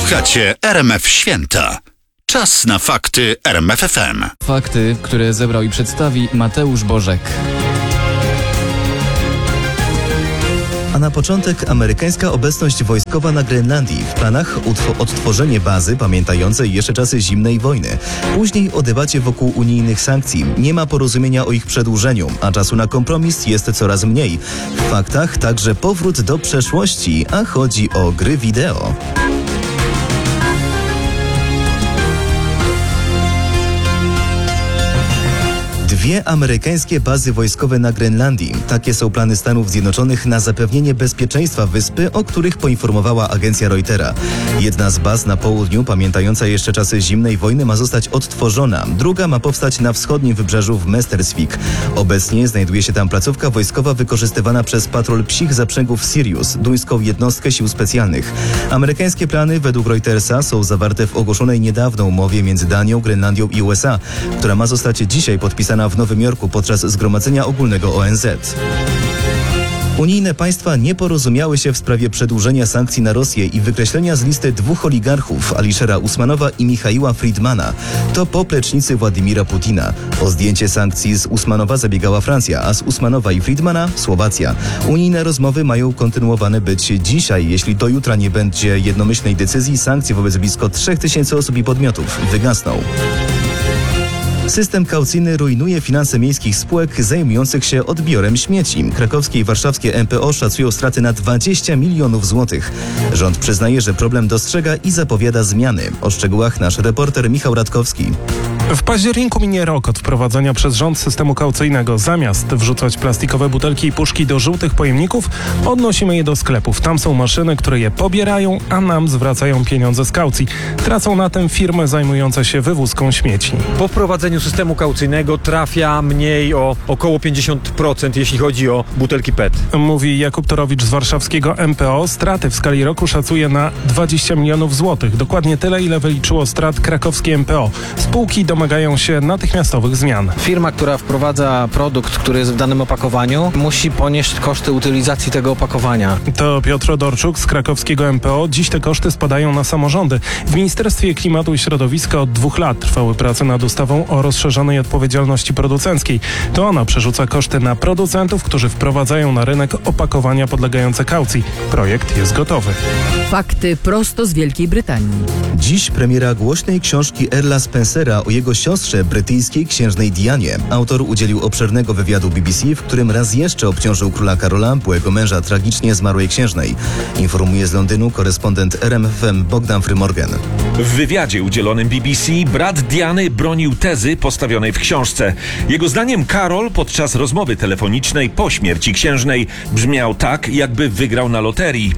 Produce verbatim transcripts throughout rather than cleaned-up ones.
Słuchacie R M F Święta. Czas na fakty R M F F M. Fakty, które zebrał i przedstawi Mateusz Bożek. A na początek amerykańska obecność wojskowa na Grenlandii. W planach utw- odtworzenie bazy pamiętającej jeszcze czasy zimnej wojny. Później o debacie wokół unijnych sankcji. Nie ma porozumienia o ich przedłużeniu, a czasu na kompromis jest coraz mniej. W faktach także powrót do przeszłości, a chodzi o gry wideo. Dwie amerykańskie bazy wojskowe na Grenlandii. Takie są plany Stanów Zjednoczonych na zapewnienie bezpieczeństwa wyspy, o których poinformowała agencja Reutera. Jedna z baz na południu, pamiętająca jeszcze czasy zimnej wojny, ma zostać odtworzona. Druga ma powstać na wschodnim wybrzeżu w Mestersvik. Obecnie znajduje się tam placówka wojskowa wykorzystywana przez patrol psich zaprzęgów Sirius, duńską jednostkę sił specjalnych. Amerykańskie plany według Reutersa są zawarte w ogłoszonej niedawno umowie między Danią, Grenlandią i U S A, która ma zostać dzisiaj podpisana w Nowym Jorku podczas Zgromadzenia Ogólnego O N Z. Unijne państwa nie porozumiały się w sprawie przedłużenia sankcji na Rosję i wykreślenia z listy dwóch oligarchów, Aliszera Usmanowa i Michaiła Friedmana. To poplecznicy Władimira Putina. O zdjęcie sankcji z Usmanowa zabiegała Francja, a z Usmanowa i Friedmana Słowacja. Unijne rozmowy mają kontynuowane być dzisiaj. Jeśli do jutra nie będzie jednomyślnej decyzji, sankcje wobec blisko trzech tysięcy osób i podmiotów wygasną. System kaucyjny rujnuje finanse miejskich spółek zajmujących się odbiorem śmieci. Krakowskie i warszawskie M P O szacują straty na dwadzieścia milionów złotych. Rząd przyznaje, że problem dostrzega i zapowiada zmiany. O szczegółach nasz reporter Michał Radkowski. W październiku minie rok od wprowadzenia przez rząd systemu kaucyjnego. Zamiast wrzucać plastikowe butelki i puszki do żółtych pojemników, odnosimy je do sklepów. Tam są maszyny, które je pobierają, a nam zwracają pieniądze z kaucji. Tracą na tym firmy zajmujące się wywózką śmieci. Po wprowadzeniu systemu kaucyjnego trafia mniej o około pięćdziesiąt procent, jeśli chodzi o butelki P E T. Mówi Jakub Torowicz z warszawskiego M P O. Straty w skali roku szacuje na dwadzieścia milionów złotych. Dokładnie tyle, ile wyliczyło strat krakowskie M P O. Spółki domagają się natychmiastowych zmian. Firma, która wprowadza produkt, który jest w danym opakowaniu, musi ponieść koszty utylizacji tego opakowania. To Piotr Odorczuk z krakowskiego M P O. Dziś te koszty spadają na samorządy. W Ministerstwie Klimatu i Środowiska od dwóch lat trwały prace nad ustawą o rozszerzonej odpowiedzialności producenckiej. To ona przerzuca koszty na producentów, którzy wprowadzają na rynek opakowania podlegające kaucji. Projekt jest gotowy. Fakty prosto z Wielkiej Brytanii. Dziś premiera głośnej książki Earla Spencera o jego siostrze, brytyjskiej księżnej Dianie. Autor udzielił obszernego wywiadu B B C, w którym raz jeszcze obciążył króla Karola, byłego męża tragicznie zmarłej księżnej. Informuje z Londynu korespondent R M F M Bogdan Frymorgan. W wywiadzie udzielonym B B C brat Diany bronił tezy postawionej w książce. Jego zdaniem Karol podczas rozmowy telefonicznej po śmierci księżnej brzmiał tak, jakby wygrał na loterii.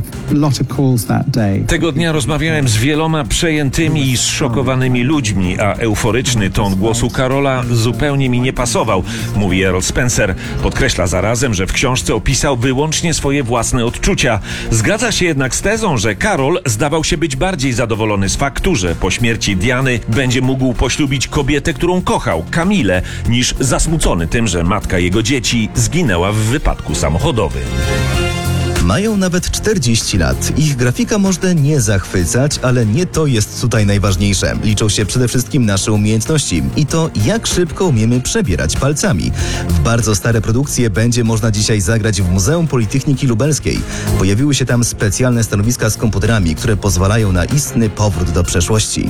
Tego dnia rozmawiałem z wieloma przejętymi i zszokowanymi ludźmi, a euforyczny ton głosu Karola zupełnie mi nie pasował, mówi Earl Spencer. Podkreśla zarazem, że w książce opisał wyłącznie swoje własne odczucia. Zgadza się jednak z tezą, że Karol zdawał się być bardziej zadowolony z faktu, że po śmierci Diany będzie mógł poślubić kobietę, którą kochał, Kamilę, niż zasmucony tym, że matka jego dzieci zginęła w wypadku samochodowym. Mają nawet czterdzieści lat. Ich grafika może nie zachwycać, ale nie to jest tutaj najważniejsze. Liczą się przede wszystkim nasze umiejętności i to, jak szybko umiemy przebierać palcami. W bardzo stare produkcje będzie można dzisiaj zagrać w Muzeum Politechniki Lubelskiej. Pojawiły się tam specjalne stanowiska z komputerami, które pozwalają na istny powrót do przeszłości.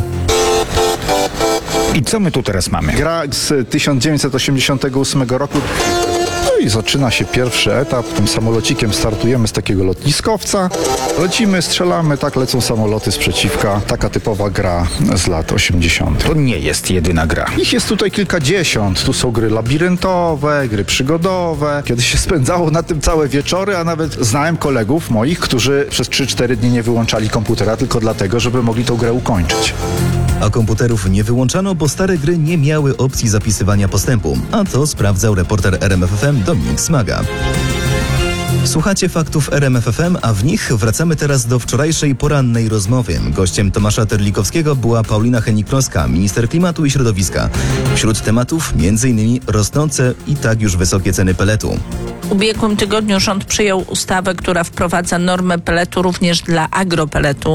I co my tu teraz mamy? Gra z tysiąc dziewięćset osiemdziesiątego ósmego roku. No i zaczyna się pierwszy etap. Tym samolocikiem startujemy z takiego lotniskowca. Lecimy, strzelamy, tak lecą samoloty z przeciwka. Taka typowa gra z lat osiemdziesiątych. To nie jest jedyna gra. Ich jest tutaj kilkadziesiąt. Tu są gry labiryntowe, gry przygodowe. Kiedyś się spędzało na tym całe wieczory, a nawet znałem kolegów moich, którzy przez trzy cztery dni nie wyłączali komputera tylko dlatego, żeby mogli tą grę ukończyć. A komputerów nie wyłączano, bo stare gry nie miały opcji zapisywania postępu. A to sprawdzał reporter R M F F M Dominik Smaga. Słuchacie faktów R M F F M, a w nich wracamy teraz do wczorajszej porannej rozmowy. Gościem Tomasza Terlikowskiego była Paulina Hennig-Kloska, minister klimatu i środowiska. Wśród tematów między innymi rosnące i tak już wysokie ceny peletu. W ubiegłym tygodniu rząd przyjął ustawę, która wprowadza normę peletu również dla agropeletu.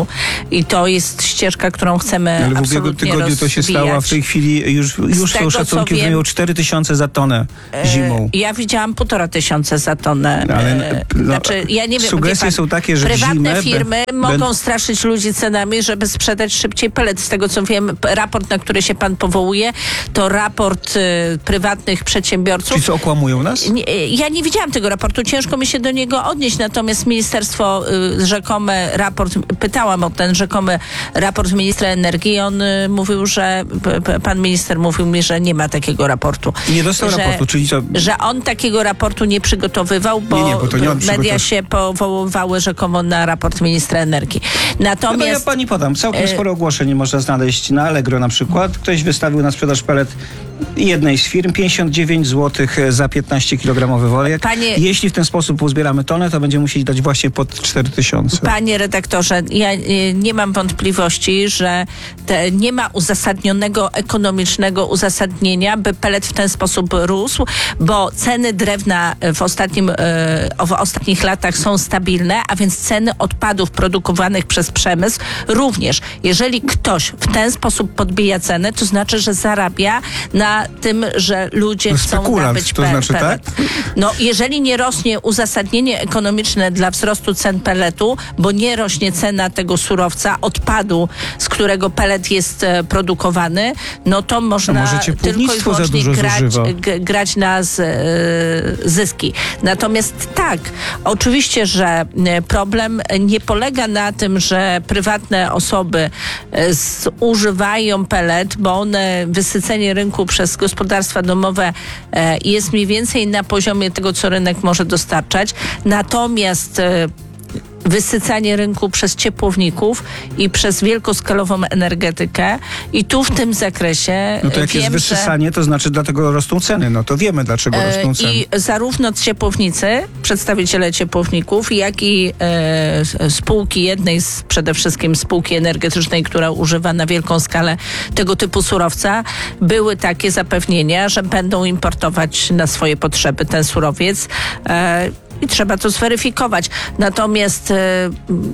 I to jest ścieżka, którą chcemy Ale w ubiegłym absolutnie tygodniu to się rozwijać. stało, a w tej chwili już, już tego, są szacunki, co że wiem, mają cztery tysiące za tonę zimą. E, Ja widziałam półtora tysiąca za tonę. Ale, E, no, znaczy, ja nie wiem, sugestie wie pan, są takie, że w prywatne zimę firmy be- mogą ben- straszyć ludzi cenami, żeby sprzedać szybciej pelet. Z tego co wiem, p- raport, na który się pan powołuje, to raport e, prywatnych przedsiębiorców. Ci co okłamują nas? Nie, ja nie widziałam tego raportu, ciężko mi się do niego odnieść, natomiast ministerstwo y, rzekome raport, pytałam o ten rzekomy raport ministra energii, on y, mówił, że p, p, pan minister mówił mi, że nie ma takiego raportu. Nie dostał że, raportu, czyli co? Że on takiego raportu nie przygotowywał, bo, Nie, nie, bo to nie on media przygotował. się powoływały rzekomo na raport ministra energii. Natomiast... No to ja pani podam. Całkiem e- sporo ogłoszeń można znaleźć na Allegro na przykład. Ktoś wystawił na sprzedaż pelet jednej z firm pięćdziesiąt dziewięć złotych za piętnaście kilogramowy worek. Panie- Jeśli w ten sposób uzbieramy tonę, to będziemy musieli dać właśnie pod cztery tysiące. Panie redaktorze, ja y, nie mam wątpliwości, że te, nie ma uzasadnionego ekonomicznego uzasadnienia, by pelet w ten sposób rósł, bo ceny drewna w, ostatnim, y, w ostatnich latach są stabilne, a więc ceny odpadów produkowanych przez przemysł również. Jeżeli ktoś w ten sposób podbija cenę, to znaczy, że zarabia na tym, że ludzie To chcą spekulant, nabyć to pe- znaczy, pelet. tak? No, jeżeli nie rośnie uzasadnienie ekonomiczne dla wzrostu cen peletu, bo nie rośnie cena tego surowca, odpadu, z którego pelet jest e, produkowany, no to można może tylko i ciepłownictwo za wyłącznie dużo grać, zużywa? g- grać na z, e, zyski. Natomiast tak, oczywiście, że e, problem nie polega na tym, że prywatne osoby e, zużywają pelet, bo one, wysycenie rynku przez gospodarstwa domowe e, jest mniej więcej na poziomie tego, co rynek może dostarczać. Natomiast e, wysycanie rynku przez ciepłowników i przez wielkoskalową energetykę i tu w tym zakresie No to jak wiem, jest wysysanie, to znaczy dlatego rosną ceny. No to wiemy, dlaczego że, rosną e, ceny. i zarówno ciepłownicy, przedstawiciele ciepłowników, jak i e, spółki, jednej z przede wszystkim spółki energetycznej, która używa na wielką skalę tego typu surowca, były takie zapewnienia, że będą importować na swoje potrzeby ten surowiec. E, I trzeba to zweryfikować. Natomiast, e,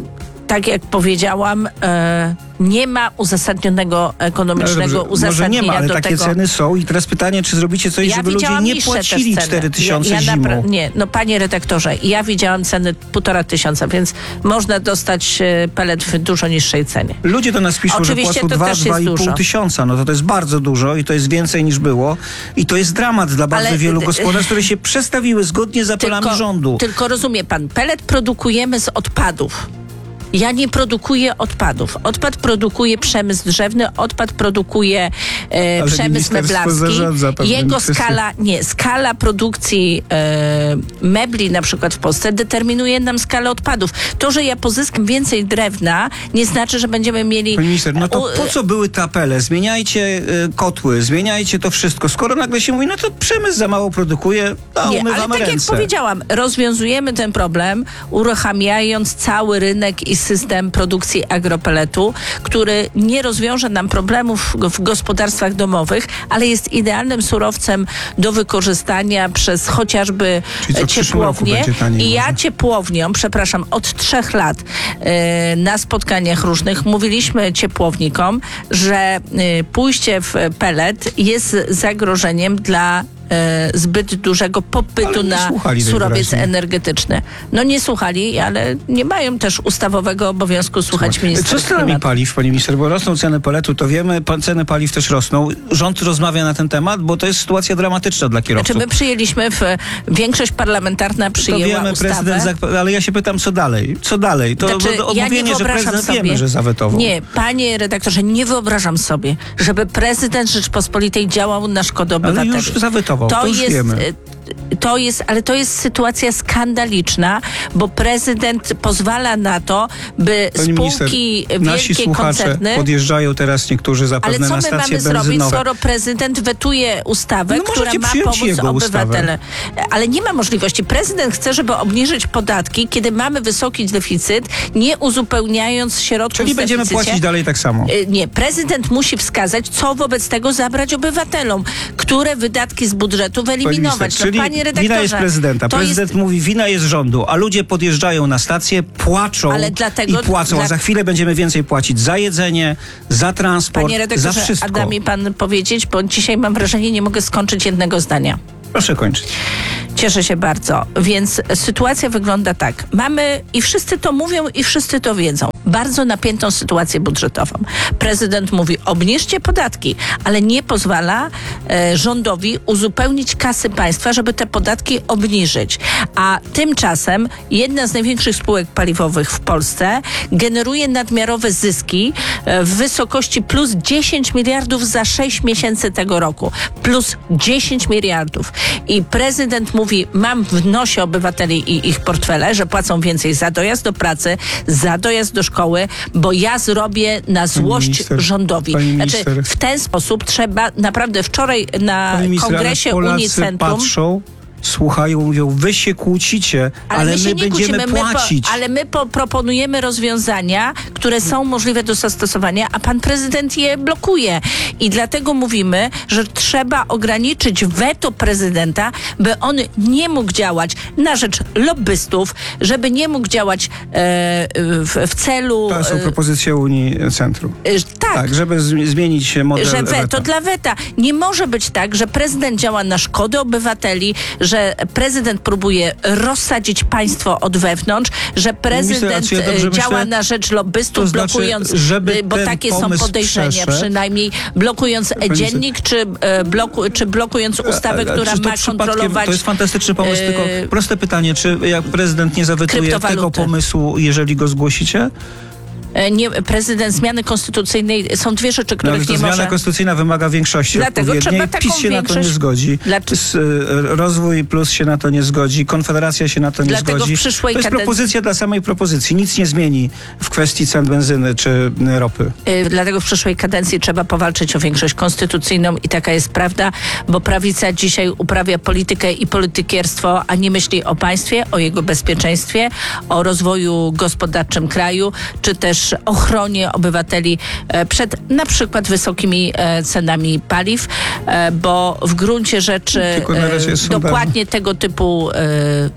tak jak powiedziałam, e, nie ma uzasadnionego ekonomicznego No dobrze, uzasadnienia może nie ma, ale do takie tego. ceny są i teraz pytanie, czy zrobicie coś, Ja żeby ludzie widziałam nie niższe płacili też ceny. cztery tysiące ja, ja zimą? napra- Nie, no panie redaktorze, ja widziałam ceny półtora tysiąca, więc można dostać e, pelet w dużo niższej cenie. Ludzie do nas piszą, Oczywiście że płacą to dwa, też dwa jest i pół dużo. tysiąca. No to to jest bardzo dużo i to jest więcej niż było. I to jest dramat dla bardzo Ale- wielu gospodarstw, które się przestawiły zgodnie z apelami Tylko, rządu. tylko rozumie pan, pelet produkujemy z odpadów. Ja nie produkuję odpadów. Odpad produkuje przemysł drzewny, odpad produkuje e, Ale przemysł ministerstwo meblarski. zarządza pewnymi Jego kwestiami. skala, nie, skala produkcji e, mebli na przykład w Polsce determinuje nam skalę odpadów. To, że ja pozyskam więcej drewna, nie znaczy, że będziemy mieli... Pani minister, no to u- po co były te apele? Zmieniajcie y, kotły, zmieniajcie to wszystko. Skoro nagle się mówi, no to przemysł za mało produkuje, a Nie, ale umywamy tak ręce. jak powiedziałam, rozwiązujemy ten problem, uruchamiając cały rynek i system produkcji agropeletu, który nie rozwiąże nam problemów w gospodarstwach domowych, ale jest idealnym surowcem do wykorzystania przez chociażby Czyli co, w przyszłym roku ciepłownie. będzie taniej I ja może? ciepłowniom, przepraszam, od trzech lat e, na spotkaniach różnych mówiliśmy ciepłownikom, że e, pójście w pelet jest zagrożeniem dla e, zbyt dużego popytu Ale nie na słuchali surowiec najwyraźniej. energetyczny. No nie słuchali, ale nie mają też ustawowego obowiązku słuchać ministra Co z cenami klimatu. paliw, pani minister? Bo rosną ceny peletu, to wiemy, pan, ceny paliw też rosną. Rząd rozmawia na ten temat, bo to jest sytuacja dramatyczna dla kierowców. Znaczy my przyjęliśmy, w, większość parlamentarna to przyjęła wiemy, ustawę. prezydent, zak- ale ja się pytam, co dalej? Co dalej? To Znaczy, bo- ja nie odmówienie, że wyobrażam prezydent sobie, wiemy, że zawetował. Nie, panie redaktorze, nie wyobrażam sobie, żeby prezydent Rzeczpospolitej działał na szkodę Ale obywateli. już zawetował, to już jest, wiemy. To jest, ale to jest sytuacja skandaliczna, bo prezydent pozwala na to, by Pani minister, spółki, nasi wielkie słuchacze koncerny... podjeżdżają teraz niektórzy Ale zapewne co na my stacje mamy zrobić, benzynowe. skoro prezydent wetuje ustawę, No która możecie ma przyjąć pomóc jego ustawę. obywatelom? Ale nie ma możliwości. Prezydent chce, żeby obniżyć podatki, kiedy mamy wysoki deficyt, nie uzupełniając środków Czyli w będziemy deficycie. płacić dalej tak samo. Y, Nie, prezydent musi wskazać, co wobec tego zabrać obywatelom, które wydatki z budżetu wyeliminować. Minister, No Czyli panie redaktorze, wina jest prezydenta. to Prezydent jest... mówi, wina jest rządu, a ludzie podjeżdżają na stację, płaczą Ale dlatego- i płacą, dla- a za chwilę będziemy więcej płacić za jedzenie, za transport, Panie za redaktorze, wszystko. a da mi pan powiedzieć, bo dzisiaj mam wrażenie, nie mogę skończyć jednego zdania. Proszę kończyć. Cieszę się bardzo. Więc sytuacja wygląda tak. Mamy, i wszyscy to mówią, i wszyscy to wiedzą, bardzo napiętą sytuację budżetową. Prezydent mówi, obniżcie podatki, ale nie pozwala e, rządowi uzupełnić kasy państwa, żeby te podatki obniżyć. A tymczasem jedna z największych spółek paliwowych w Polsce generuje nadmiarowe zyski e, w wysokości plus dziesięć miliardów za sześć miesięcy tego roku. Plus dziesięć miliardów. I prezydent mówi, mam w nosie obywateli i ich portfele, że płacą więcej za dojazd do pracy, za dojazd do szkoły, bo ja zrobię na złość minister, rządowi. pani Znaczy, minister. w ten sposób trzeba, naprawdę wczoraj na Panie ministrze, kongresie ale Unii Polacy Centrum... patrzą, słuchają, mówią, wy się kłócicie, ale, my, się my nie będziemy kłócimy, płacić. My po, ale my po, proponujemy rozwiązania, które są możliwe do zastosowania, a pan prezydent je blokuje. I dlatego mówimy, że trzeba ograniczyć weto prezydenta, by on nie mógł działać na rzecz lobbystów, żeby nie mógł działać e, w, w celu... To są e, propozycje Unii Centrum. e, tak. Tak, żeby z- zmienić model Że weto weta. dla weta. Nie może być tak, że prezydent działa na szkodę obywateli, że prezydent próbuje rozsadzić państwo od wewnątrz, że prezydent Minister, a czy ja dobrze e, działa myślę? na rzecz lobbystów, To znaczy, blokując, żeby e, bo ten takie są pomysł podejrzenia przeszedł- przynajmniej, blokując e, Pani dziennik, czy, e, bloku, czy blokując ustawę, A- a która czy to ma przypadkiem- kontrolować... To jest fantastyczny pomysł, e, tylko proste pytanie, czy jak prezydent nie zawetuje tego kryptowaluty. pomysłu, jeżeli go zgłosicie? e, nie, prezydent zmiany konstytucyjnej, są dwie rzeczy, No, ale których to nie zmiana może... konstytucyjna wymaga większości Dlatego odpowiedniej. trzeba taką PiS się na to nie większość- zgodzi. Dlaczego- S- y, Rozwój Plus się na to nie zgodzi. Konfederacja się na to nie Dlatego w zgodzi. przyszłej to jest kadencji- propozycja dla samej propozycji. Nic nie zmieni w kwestii cen benzyny czy y, ropy. Y, Dlatego w przyszłej kadencji trzeba powalczyć o większość konstytucyjną i taka jest prawda, bo prawica dzisiaj uprawia politykę i politykierstwo, a nie myśli o państwie, o jego bezpieczeństwie, o rozwoju gospodarczym kraju, czy też ochronie obywateli e, przed na przykład wysokimi e, cenami paliw, e, bo w gruncie rzeczy Tylko na razie e, jest sondaż. dokładnie tego typu e,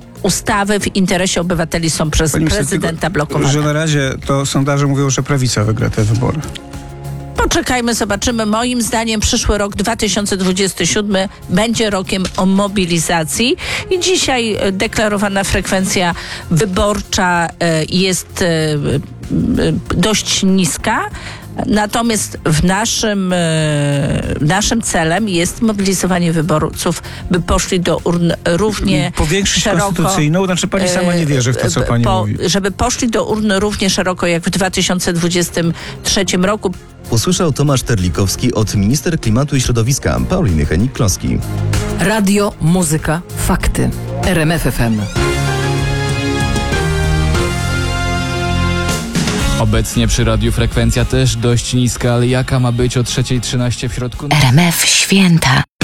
ustawy w interesie obywateli są przez Pani minister, prezydenta tylko, blokowane. że na razie to sondaże mówią, że prawica wygra te wybory. Poczekajmy, zobaczymy. Moim zdaniem przyszły rok dwa tysiące dwudziesty siódmy będzie rokiem o mobilizacji i dzisiaj e, deklarowana frekwencja wyborcza e, jest e, e, dość niska. Natomiast w naszym, e, naszym celem jest mobilizowanie wyborców, by poszli do urn równie Powiększyć szeroko. konstytucyjną, znaczy pani sama nie wierzy w to, co pani po, mówi. Żeby poszli do urn równie szeroko jak w dwa tysiące dwudziestym trzecim roku. Usłyszał Tomasz Terlikowski od minister klimatu i środowiska Pauliny Henik-Kloski. Radio, muzyka, fakty. R M F F M. Obecnie przy radiu frekwencja też dość niska, ale jaka ma być o trzeciej trzynaście w środku? R M F Święta.